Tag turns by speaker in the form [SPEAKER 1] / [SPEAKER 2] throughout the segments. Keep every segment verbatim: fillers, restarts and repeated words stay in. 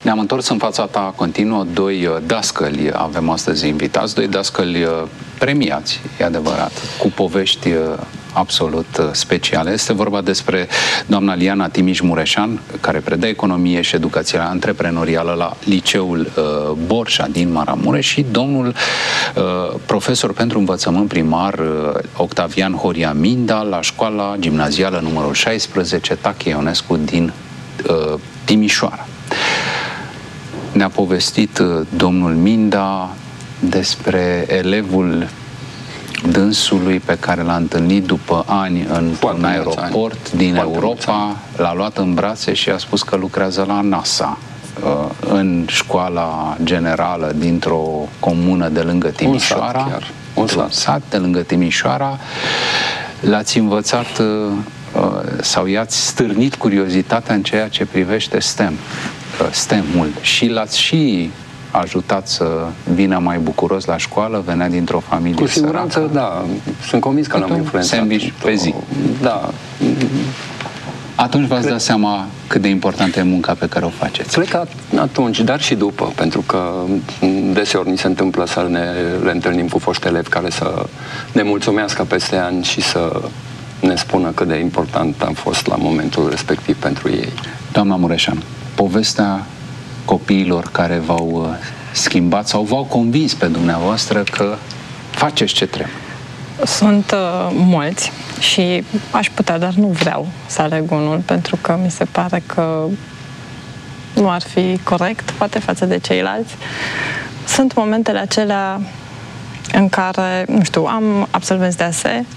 [SPEAKER 1] Ne-am întors în fața ta continuă, doi dascăli avem astăzi invitați, doi dascăli premiați, e adevărat, cu povești absolut speciale. Este vorba despre doamna Liana Timiș-Mureșan, care predă economie și educație antreprenorială la liceul uh, Borșa din Maramureș, și domnul uh, profesor pentru învățământ primar uh, Octavian Horia Minda la școala gimnazială numărul șaisprezece Tache Ionescu din uh, Timișoara. Ne-a povestit uh, domnul Minda despre elevul dânsului pe care l-a întâlnit după ani în un aeroport ani. din Foarte Europa, l-a luat în brațe și a spus că lucrează la NASA, uh, în școala generală dintr-o comună de lângă Timișoara,
[SPEAKER 2] un sat, chiar. Un sat.
[SPEAKER 1] sat de lângă Timișoara. L-ați învățat uh, sau i-ați stârnit curiozitatea în ceea ce privește STEM, uh, STEM-ul, și l-ați și ajutat să vină mai bucuros la școală, venea dintr-o familie
[SPEAKER 2] Cu siguranță,
[SPEAKER 1] săracă.
[SPEAKER 2] da. Sunt convins că l-am influențat.
[SPEAKER 1] Sandwich pe zi.
[SPEAKER 2] Da.
[SPEAKER 1] Atunci v-ați dat seama cât de importantă e munca pe care o faceți.
[SPEAKER 2] Cred că atunci, dar și după, pentru că deseori ni se întâmplă să ne le întâlnim cu foști elevi care să ne mulțumească peste ani și să ne spună cât de important am fost la momentul respectiv pentru ei.
[SPEAKER 1] Doamna Mureșan, povestea copiilor care v-au schimbat sau v-au convins pe dumneavoastră că faceți ce trebuie?
[SPEAKER 3] Sunt uh, mulți și aș putea, dar nu vreau să aleg unul, pentru că mi se pare că nu ar fi corect, poate, față de ceilalți. Sunt momentele acelea în care, nu știu, am absolvenți de A S E,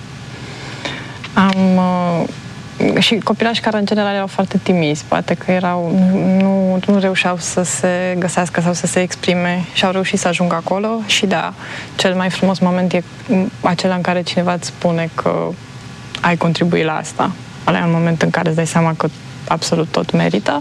[SPEAKER 3] am... Uh, și copilași care în general erau foarte timizi, poate că erau, nu, nu reușeau să se găsească sau să se exprime și au reușit să ajungă acolo. Și da, cel mai frumos moment e acela în care cineva îți spune că ai contribuit la asta. Ăla e un moment în care îți dai seama că absolut tot merită.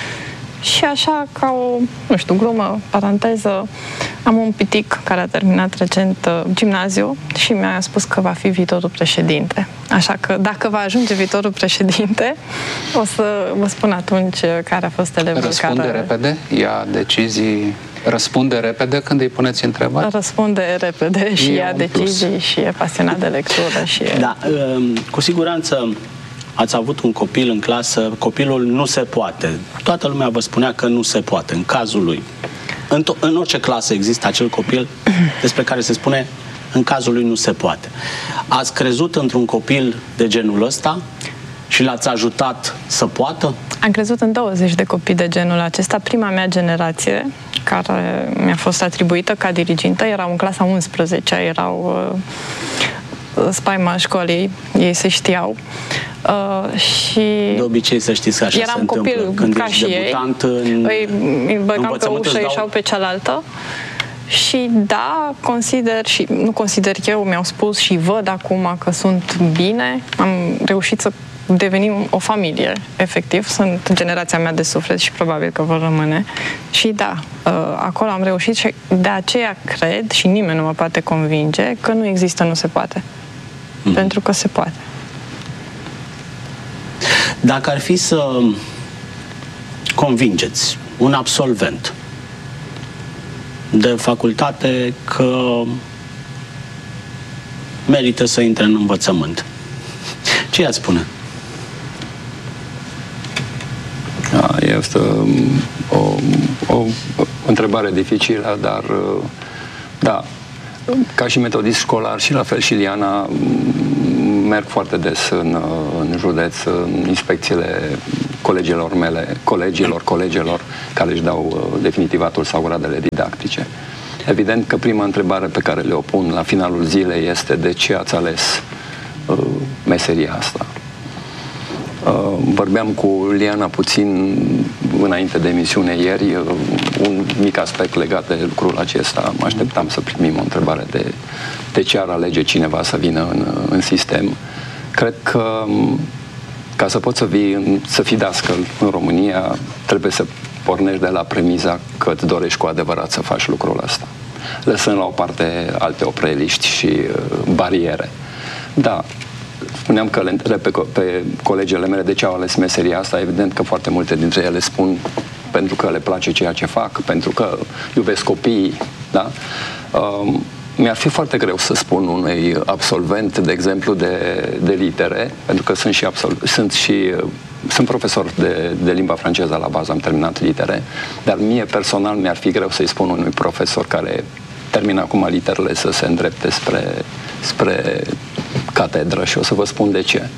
[SPEAKER 3] Și așa, ca o, nu știu, glumă, paranteză, am un pitic care a terminat recent uh, gimnaziu și mi-a spus că va fi viitorul președinte. Așa că dacă va ajunge viitorul președinte, o să vă spun atunci care a fost elevul
[SPEAKER 1] Răspunde
[SPEAKER 3] care...
[SPEAKER 1] repede? Ia decizii... Răspunde repede când îi puneți întrebări?
[SPEAKER 3] Răspunde repede și ia decizii și e pasionat de lectură. Și e...
[SPEAKER 4] Da, cu siguranță ați avut un copil în clasă, copilul nu se poate. Toată lumea vă spunea că nu se poate, în cazul lui. În, în orice clasă există acel copil despre care se spune în cazul lui nu se poate. Ați crezut într-un copil de genul ăsta și l-ați ajutat să poată?
[SPEAKER 3] Am crezut în douăzeci de copii de genul acesta. Prima mea generație, care mi-a fost atribuită ca dirigintă, erau în clasa a unsprezecea, erau uh, spaima școlii, ei se știau. Uh, și
[SPEAKER 4] de obicei să știți că așa
[SPEAKER 3] eram
[SPEAKER 4] se
[SPEAKER 3] copil
[SPEAKER 4] întâmplă. Când
[SPEAKER 3] ca
[SPEAKER 4] ești
[SPEAKER 3] și
[SPEAKER 4] debutant
[SPEAKER 3] ei,
[SPEAKER 4] în
[SPEAKER 3] îi, îi băgam pe ușă,
[SPEAKER 4] dau...
[SPEAKER 3] ieșeau pe cealaltă. Și da, consider, și nu consider eu, mi-au spus și văd acum că sunt bine, am reușit să devenim o familie, efectiv, sunt generația mea de suflet și probabil că vor rămâne. Și da, acolo am reușit și de aceea cred, și nimeni nu mă poate convinge, că nu există, nu se poate. Mm. Pentru că se poate.
[SPEAKER 4] Dacă ar fi să convingeți un absolvent de facultate că merită să intre în învățământ, ce i-ați spune?
[SPEAKER 2] Da, este o, o, o întrebare dificilă, dar da, ca și metodist școlar și la fel și Liana, merg foarte des în, în județ, în inspecțiile colegilor mele, colegilor, colegilor care își dau definitivatul sau gradele didactice. Evident că prima întrebare pe care le-o pun la finalul zilei este de ce ați ales uh, meseria asta. Uh, vorbeam cu Liana puțin înainte de emisiune ieri, uh, un mic aspect legat de lucrul acesta. Mă așteptam să primim o întrebare de, de ce ar alege cineva să vină în, în sistem. Cred că ca să poți să, vii, să fii dascăl în România, trebuie să pornești de la premiza că îți dorești cu adevărat să faci lucrul ăsta, lăsând la o parte alte opreliști și uh, bariere. Da, spuneam că le întreb pe, pe colegele mele de ce au ales meseria asta. Evident că foarte multe dintre ele spun pentru că le place ceea ce fac, pentru că iubesc copiii, da? Um, mi-ar fi foarte greu să spun unui absolvent, de exemplu, de, de litere, pentru că sunt și, absolv- sunt și sunt profesor de, de limba franceză la bază, am terminat litere, dar mie personal mi-ar fi greu să-i spun unui profesor care termină acum literele să se îndrepte spre, spre catedră și o să vă spun de ce.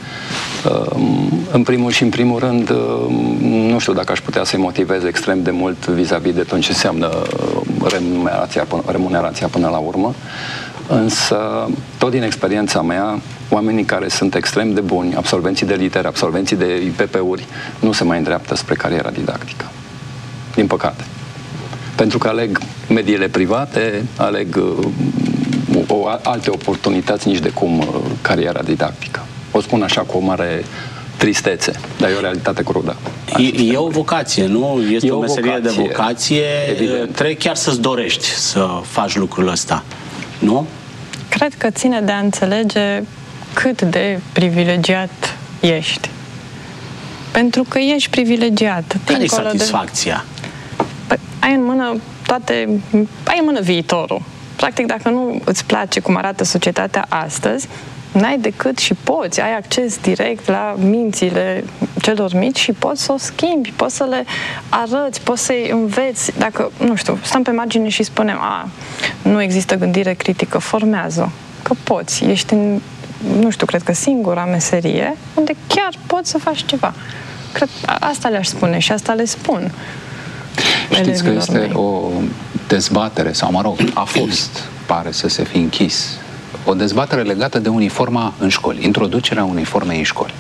[SPEAKER 2] În primul și în primul rând, nu știu dacă aș putea să-i motivez extrem de mult vis-a-vis de tot ce înseamnă remunerația, remunerația până la urmă, însă tot din experiența mea, oamenii care sunt extrem de buni, absolvenții de litere, absolvenții de I P P-uri, nu se mai îndreaptă spre cariera didactică. Din păcate. Pentru că aleg mediile private, aleg uh, o, alte oportunități, nici de cum uh, cariera didactică. O spun așa cu o mare tristețe, dar e o realitate crudă.
[SPEAKER 4] E, e o vocație, nu? Este
[SPEAKER 2] e
[SPEAKER 4] o,
[SPEAKER 2] o
[SPEAKER 4] meserie
[SPEAKER 2] vocație,
[SPEAKER 4] de vocație.
[SPEAKER 2] evident.
[SPEAKER 4] Trebuie chiar să-ți dorești să faci lucrul ăsta, nu?
[SPEAKER 3] Cred că ține de a înțelege cât de privilegiat ești. Pentru că ești privilegiat.
[SPEAKER 4] Care e satisfacția?
[SPEAKER 3] De... Păi, ai în mână toate... Ai în mână viitorul. Practic, dacă nu îți place cum arată societatea astăzi, n-ai decât și poți, ai acces direct la mințile celor mici și poți să o schimbi, poți să le arăți, poți să-i înveți. Dacă, nu știu, stăm pe margine și spunem, a, nu există gândire critică, formează. Că poți, ești în, nu știu, cred că singura meserie unde chiar poți să faci ceva. Cred, asta le-aș spune și asta le spun.
[SPEAKER 1] Știți că este
[SPEAKER 3] mei.
[SPEAKER 1] o dezbatere, sau mă rog, a fost, pare să se fi închis, o dezbatere legată de uniforma în școli, introducerea uniformei în școli.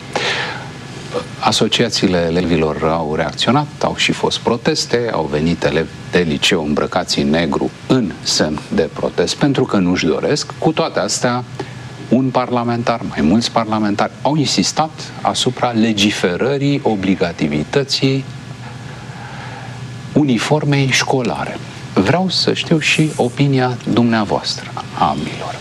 [SPEAKER 1] Asociațiile elevilor au reacționat, au și fost proteste, au venit elevi de liceu îmbrăcați în negru în semn de protest, pentru că nu-și doresc. Cu toate astea, un parlamentar, mai mulți parlamentari au insistat asupra legiferării obligativității uniformei școlare. Vreau să știu și opinia dumneavoastră, a ambilor.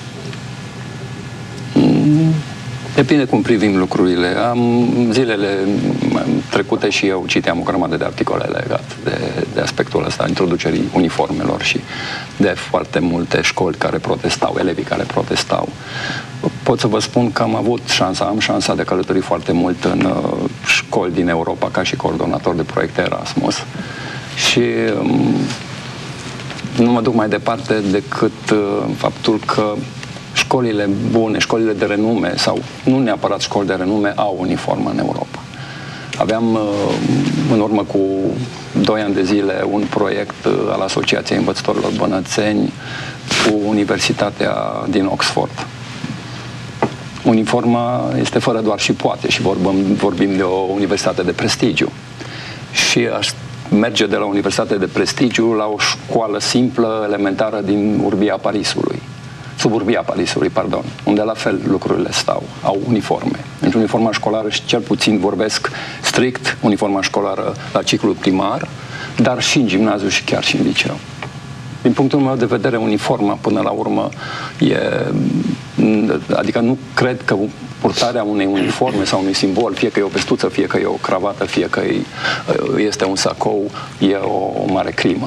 [SPEAKER 2] Depinde cum privim lucrurile. Am zilele trecute și eu citeam o grămadă de articole legate de, de aspectul ăsta, introducerii uniformelor și de foarte multe școli care protestau, elevii care protestau. Pot să vă spun că am avut șansa, am șansa de călători foarte mult în uh, școli din Europa ca și coordonator de proiecte Erasmus și um, nu mă duc mai departe decât uh, faptul că școlile bune, școlile de renume sau nu neapărat școli de renume au uniformă în Europa. Aveam în urmă cu doi ani de zile un proiect al Asociației Învățătorilor Bănățeni cu Universitatea din Oxford. Uniforma este fără doar și poate și vorbim, vorbim de o universitate de prestigiu. Și aș merge de la o universitate de prestigiu la o școală simplă, elementară din Urbia Parisului. Suburbia Parisului, pardon, unde la fel lucrurile stau, au uniforme. Deci uniforma școlară, și cel puțin vorbesc strict, uniforma școlară la ciclul primar, dar și în gimnaziu și chiar și în liceu. Din punctul meu de vedere, uniforma, până la urmă, e... Adică nu cred că purtarea unei uniforme sau unui simbol, fie că e o vestuță, fie că e o cravată, fie că este un sacou, e o, o mare crimă.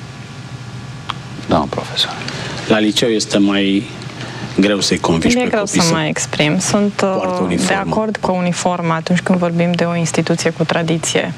[SPEAKER 1] Da, profesor.
[SPEAKER 4] La liceu este mai greu să-i convingi pe
[SPEAKER 3] copii. E greu să mă exprim. Sunt de acord cu uniforma atunci când vorbim de o instituție cu tradiție.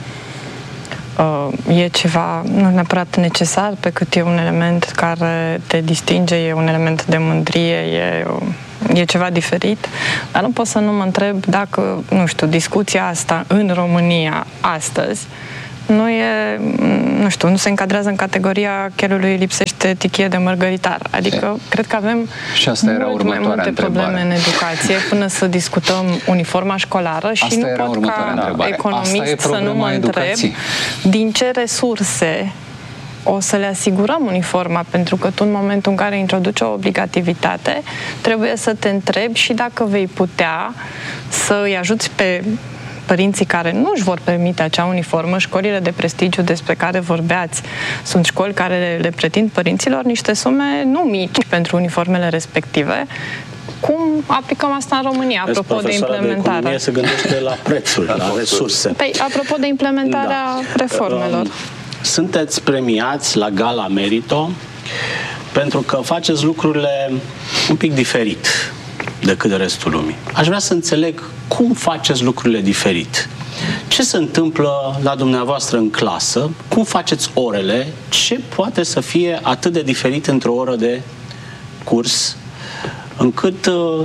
[SPEAKER 3] E ceva, nu neapărat necesar, pe cât e un element care te distinge, e un element de mândrie, e, e ceva diferit. Dar nu pot să nu mă întreb dacă, nu știu, discuția asta în România astăzi nu e, nu știu, nu se încadrează în categoria chelului lipsește tichie de mărgăritar. Adică, e. cred că avem
[SPEAKER 1] și asta era
[SPEAKER 3] mult mai multe
[SPEAKER 1] întrebare.
[SPEAKER 3] probleme în educație până să discutăm uniforma școlară și
[SPEAKER 1] asta
[SPEAKER 3] nu pot ca
[SPEAKER 1] întrebare.
[SPEAKER 3] economist să nu mă întreb din ce resurse o să le asigurăm uniforma, pentru că tu în momentul în care introduci o obligativitate trebuie să te întrebi și dacă vei putea să îi ajuți pe părinții care nu își vor permite acea uniformă. Școlile de prestigiu despre care vorbeați sunt școli care le pretind părinților niște sume nu mici pentru uniformele respective. Cum aplicăm asta în România, apropo de implementarea?
[SPEAKER 4] De se gândește la prețuri, la resurse.
[SPEAKER 3] Păi, apropo de implementarea da. reformelor.
[SPEAKER 4] sunteți premiați la Gala Merito pentru că faceți lucrurile un pic diferit decât de restul lumii. Aș vrea să înțeleg cum faceți lucrurile diferit. Ce se întâmplă la dumneavoastră în clasă? Cum faceți orele? Ce poate să fie atât de diferit într-o oră de curs încât uh,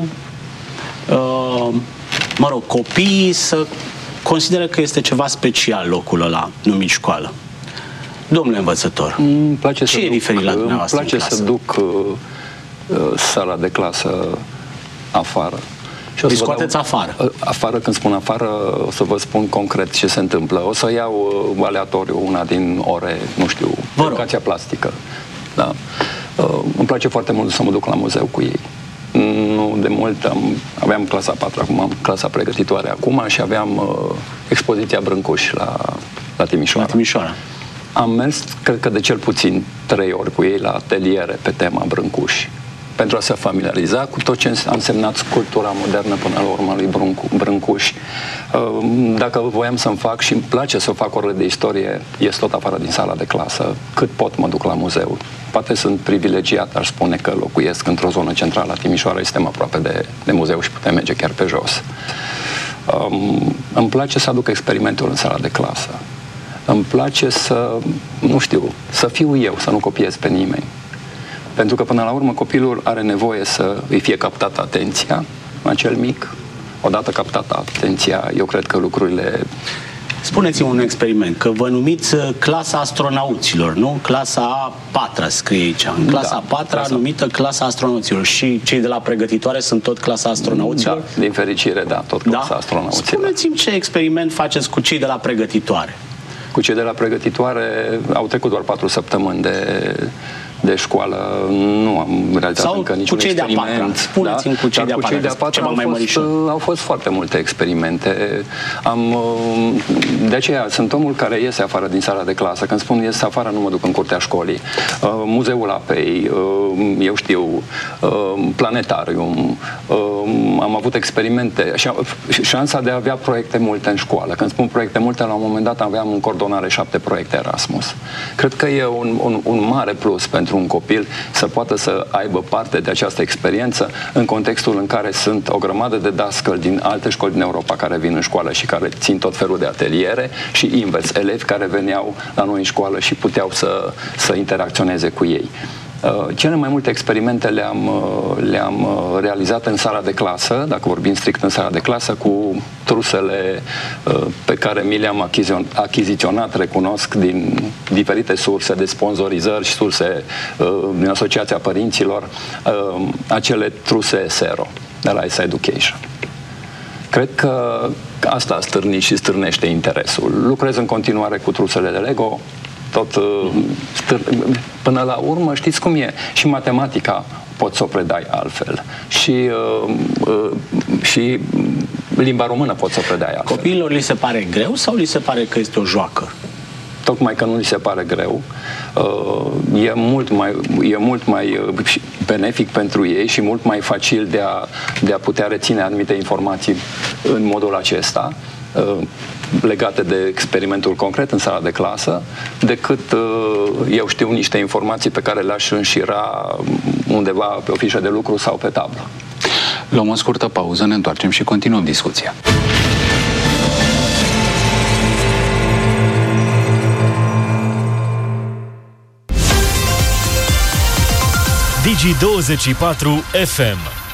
[SPEAKER 4] uh, mă rog, copiii să consideră că este ceva special locul ăla numit școală? Domnule învățător,
[SPEAKER 2] îmi place
[SPEAKER 4] ce
[SPEAKER 2] să
[SPEAKER 4] e
[SPEAKER 2] duc,
[SPEAKER 4] diferit la dumneavoastră
[SPEAKER 2] îmi place
[SPEAKER 4] în clasă?
[SPEAKER 2] să duc uh, uh, sala de clasă afară. Și
[SPEAKER 4] Îi scoateți dau, afară?
[SPEAKER 2] Afară, când spun afară, o să vă spun concret ce se întâmplă. O să iau uh, aleatoriu una din ore, nu știu, educația plastică. Da? Uh, îmi place foarte mult să mă duc la muzeu cu ei. Nu de mult, am, aveam clasa a patra, acum am clasa pregătitoare acum și aveam uh, expoziția Brâncuș la, la Timișoara.
[SPEAKER 4] La Timișoara.
[SPEAKER 2] Am mers, cred că de cel puțin trei ori cu ei la ateliere pe tema Brâncuș, pentru a se familiariza cu tot ce a însemnat sculptura modernă până la urmă lui Brâncuș. Dacă voiam să-mi fac, și îmi place să fac orele de istorie, ies tot afară din sala de clasă, cât pot mă duc la muzeu. Poate sunt privilegiat, aș spune că locuiesc într-o zonă centrală a Timișoara, suntem aproape de, de muzeu și putem merge chiar pe jos. Um, îmi place să aduc experimentul în sala de clasă. Îmi place să, nu știu, să fiu eu, să nu copiez pe nimeni. Pentru că, până la urmă, copilul are nevoie să îi fie captată atenția, acel mic. Odată captată atenția, eu cred că lucrurile...
[SPEAKER 4] Spuneți-mi un experiment, că vă numiți clasa astronauților, nu? Clasa a patra scrie aici. În clasa a patra, clasa... numită clasa astronauților. Și cei de la pregătitoare sunt tot clasa astronauților?
[SPEAKER 2] Da, din fericire, da, tot clasa da? astronauților.
[SPEAKER 4] Spuneți-mi ce experiment faceți cu cei de la pregătitoare.
[SPEAKER 2] Cu cei de la pregătitoare au trecut doar patru săptămâni de, de școală, nu am realizat
[SPEAKER 4] sau
[SPEAKER 2] încă niciun experiment.
[SPEAKER 4] Spuneți-mi
[SPEAKER 2] da?
[SPEAKER 4] cu cei de-a patra,
[SPEAKER 2] de patra au,
[SPEAKER 4] mai
[SPEAKER 2] fost, au fost foarte multe experimente. Am, de aceea sunt omul care iese afară din sala de clasă. Când spun iese afară, nu mă duc în curtea școlii. Muzeul Apei, eu știu, planetarium, am avut experimente, șansa de a avea proiecte multe în școală. Când spun proiecte multe, la un moment dat aveam în coordonare șapte proiecte Erasmus. Cred că e un, un, un mare plus pentru un copil să poată să aibă parte de această experiență în contextul în care sunt o grămadă de dascăli din alte școli din Europa care vin în școală și care țin tot felul de ateliere și invers, elevi care veneau la noi în școală și puteau să, să interacționeze cu ei. Cele mai multe experimente le-am le-am realizat în sala de clasă, dacă vorbim strict în sala de clasă, cu trusele pe care mi le-am achiziționat, recunosc, din diferite surse de sponsorizări și surse din Asociația Părinților, acele truse Sero de la S Education. Cred că asta a stârnit și stârnește interesul. Lucrez în continuare cu trusele de Lego, tot stâr... până la urmă, știți cum e? Și matematica poți să o predai altfel. Și, uh, uh, și limba română poți să o predai altfel.
[SPEAKER 4] Copiilor li se pare greu sau li se pare că este o joacă?
[SPEAKER 2] Tocmai că nu li se pare greu, uh, e mult mai, e mult mai benefic pentru ei și mult mai facil de a, de a putea reține anumite informații în modul acesta, uh, legate de experimentul concret în sala de clasă, decât eu știu niște informații pe care le-aș înșira undeva pe o fișă de lucru sau pe tablă.
[SPEAKER 1] Luăm o scurtă pauză, ne întoarcem și continuăm discuția.
[SPEAKER 5] Digi douăzeci și patru F M.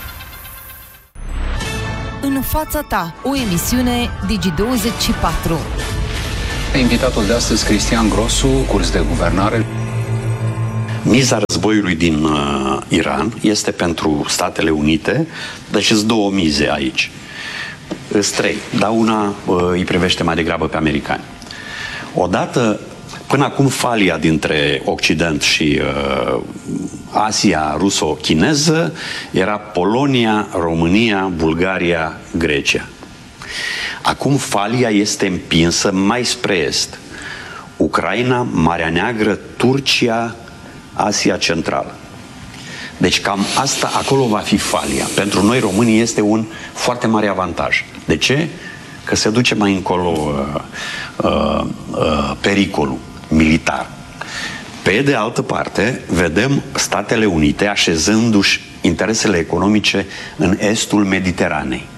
[SPEAKER 6] În fața ta, o emisiune Digi douăzeci și patru.
[SPEAKER 1] Invitatul de astăzi, Cristian Grosu, curs de guvernare.
[SPEAKER 7] Miza războiului din uh, Iran este pentru Statele Unite, deci sunt două mize aici. Sunt trei, dar una uh, îi privește mai degrabă pe americani. Odată, până acum falia dintre Occident și uh, Asia ruso-chineză era Polonia, România, Bulgaria, Grecia. Acum falia este împinsă mai spre est. Ucraina, Marea Neagră, Turcia, Asia Centrală. Deci cam asta, acolo va fi falia. Pentru noi românii este un foarte mare avantaj. De ce? Că se duce mai încolo uh, uh, uh, pericolul. militar. Pe de altă parte, vedem Statele Unite așezându-și interesele economice în estul Mediteranei.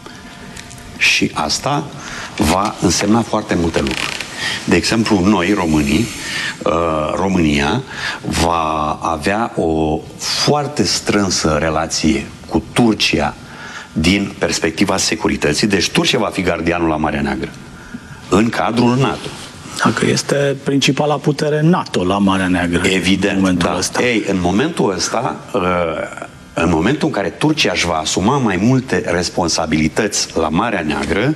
[SPEAKER 7] Și asta va însemna foarte multe lucruri. De exemplu, noi, românii, România va avea o foarte strânsă relație cu Turcia din perspectiva securității. Deci Turcia va fi gardianul la Marea Neagră în cadrul NATO.
[SPEAKER 4] Dacă este principala putere NATO la Marea Neagră.
[SPEAKER 7] Evident,
[SPEAKER 4] în momentul
[SPEAKER 7] da.
[SPEAKER 4] ăsta.
[SPEAKER 7] Ei, în momentul ăsta, în momentul în care Turcia își va asuma mai multe responsabilități la Marea Neagră,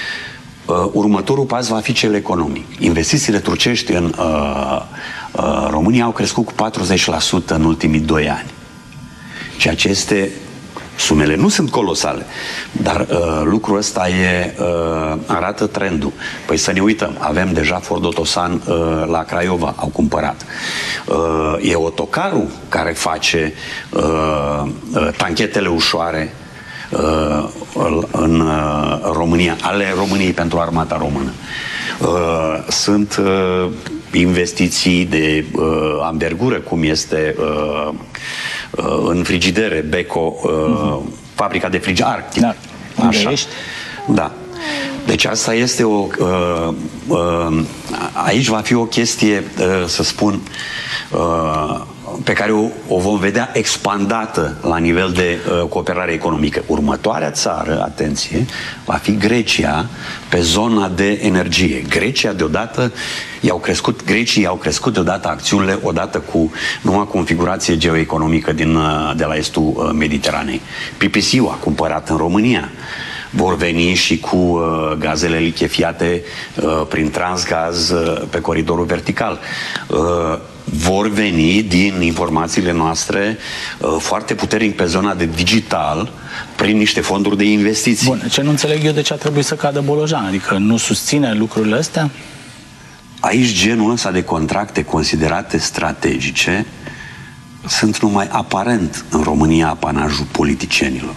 [SPEAKER 7] următorul pas va fi cel economic. Investițiile turcești în uh, uh, România au crescut cu patruzeci la sută în ultimii doi ani. Ceea ce este... Sumele nu sunt colosale, dar uh, lucrul ăsta e, uh, arată trendul. Păi să ne uităm, avem deja Ford Otosan uh, la Craiova, au cumpărat. Uh, e autocarul care face uh, uh, tanchetele ușoare uh, în uh, România, ale României pentru armata română. Uh, sunt uh, investiții de uh, anvergură, cum este uh, uh, în frigidere, Beko, uh, uh-huh. fabrica de frigidere Arctic.
[SPEAKER 4] Da.
[SPEAKER 7] Așa. Da. Deci asta este o... Uh, uh, aici va fi o chestie, uh, să spun, uh, pe care o, o vom vedea expandată la nivel de uh, cooperare economică. Următoarea țară, atenție, va fi Grecia pe zona de energie. Grecia deodată i-au crescut, grecii i-au crescut deodată acțiunile odată cu noua configurație geoeconomică din, uh, de la estul uh, Mediteranei. P P C-ul a cumpărat în România. Vor veni și cu uh, gazele lichefiate uh, prin Transgaz uh, pe coridorul vertical. Uh, vor veni, din informațiile noastre, uh, foarte puternic pe zona de digital, prin niște fonduri de investiții.
[SPEAKER 4] Bun, ce nu înțeleg eu de ce a trebuit să cadă Bolojan? Adică nu susține lucrurile astea?
[SPEAKER 7] Aici genul ăsta de contracte considerate strategice sunt numai aparent în România apanajul politicienilor.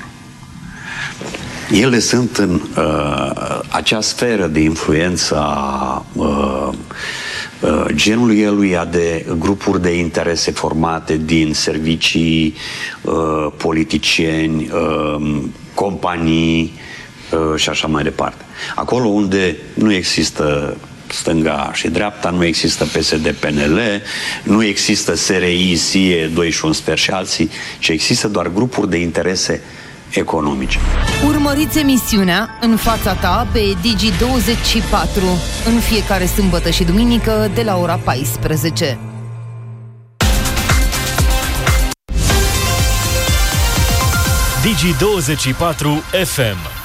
[SPEAKER 7] Ele sunt în uh, acea sferă de influență a uh, uh, genului eluia de grupuri de interese formate din servicii, uh, politicieni, uh, companii uh, și așa mai departe. Acolo unde nu există stânga și dreapta, nu există P S D P N L, nu există S R I, S I E, doi și un sfert și alții, ci există doar grupuri de interese economice.
[SPEAKER 6] Urmăriți emisiunea În fața ta pe Digi douăzeci și patru în fiecare sâmbătă și duminică de la ora paisprezece.
[SPEAKER 5] Digi douăzeci și patru F M